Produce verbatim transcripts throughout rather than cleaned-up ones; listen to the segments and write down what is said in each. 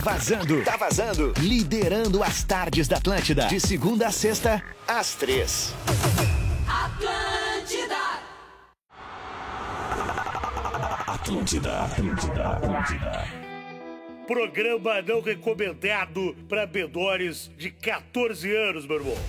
vazando. Tá vazando. Liderando as tardes da Atlântida. De segunda a sexta, às três. Atlântida. Atlântida, Atlântida, Atlântida. Programa não recomendado para menores de quatorze anos, meu irmão.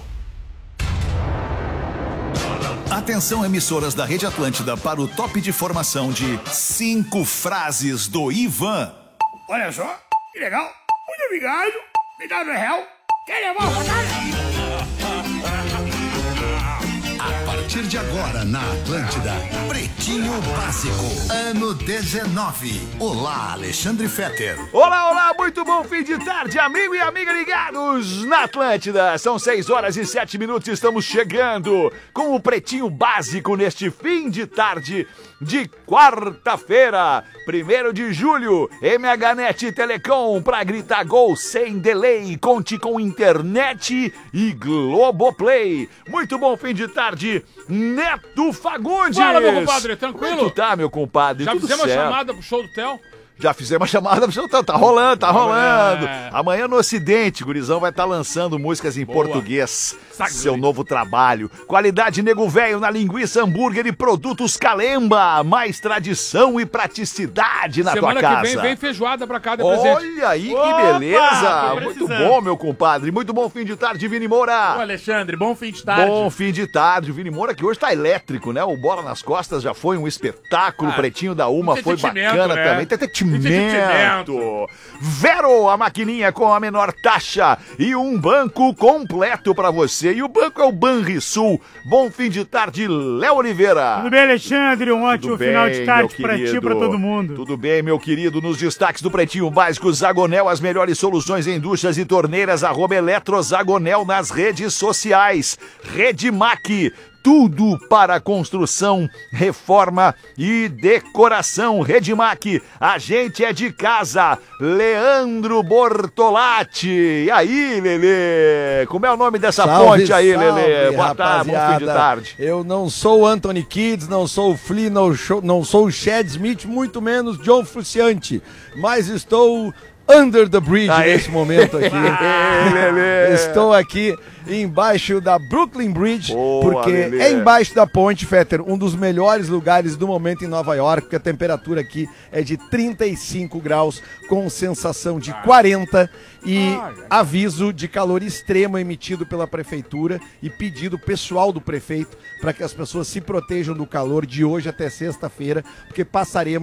Atenção, emissoras da Rede Atlântida, para o top de formação de cinco frases do Ivan. Olha só, que legal. Muito obrigado. Me dá no real. Quer levar uma rodada? A partir de agora, na Atlântida, Pretinho Básico, ano dezenove. Olá, Alexandre Fetter. Olá, olá, muito bom fim de tarde, amigo e amiga ligados na Atlântida. São seis horas e sete minutos, estamos chegando com o Pretinho Básico neste fim de tarde de quarta-feira, primeiro de julho. M H Net Telecom, pra gritar gol sem delay, conte com internet e Globoplay. Muito bom fim de tarde, Neto Fagundes. Fala, meu compadre, tranquilo? Como é que tá, meu compadre? Já Tudo fizemos certo. a chamada pro show do Theo? Já fizemos a chamada pro show, tá, tá rolando, tá rolando. É. Amanhã no Ocidente, Gurizão vai estar lançando músicas em Boa. português. Sagre. Seu novo trabalho. Qualidade Nego Velho na linguiça, hambúrguer e produtos Calemba. Mais tradição e praticidade na Semana tua casa. que vem vem feijoada pra cá de presente. Olha aí que Opa, beleza. tô Muito precisando. bom, meu compadre. Muito bom fim de tarde, Vini Moura. Ô, Alexandre, bom fim de tarde. Bom fim de tarde, o Vini Moura, que hoje tá elétrico, né? O Bola nas Costas já foi um espetáculo, Ah, o Pretinho da Uma foi entretenimento, bacana né? também. Tem entretenimento. Entretenimento. Vero, a maquininha com a menor taxa e um banco completo pra você. E o banco é o Banrisul. Bom fim de tarde, Léo Oliveira. Tudo bem, Alexandre? Um ótimo Tudo bem, final de tarde meu pra ti e querido. pra todo mundo. Tudo bem, meu querido. Nos destaques do Pretinho Básico, Zagonel, as melhores soluções em duchas e torneiras, arroba Eletrozagonel nas redes sociais. Redmac, tudo para construção, reforma e decoração. Redmac, a gente é de casa. Leandro Bortolatti. E aí, Lelê? Como é o nome dessa Salve, ponte aí, salve, Lelê? Boa tarde, bom fim de rapaziada. tarde. Eu não sou o Anthony Kids, não sou o Flea, não, sou- não sou o Chad Smith, muito menos John Frusciante, mas estou under the bridge Aê. nesse momento aqui. Aê, Lelê. Estou aqui embaixo da Brooklyn Bridge, Boa, porque Lelê. é embaixo da ponte, Fetter, um dos melhores lugares do momento em Nova York, porque a temperatura aqui é de trinta e cinco graus, com sensação de quarenta e aviso de calor extremo emitido pela prefeitura e pedido pessoal do prefeito para que as pessoas se protejam do calor de hoje até sexta-feira, porque passaremos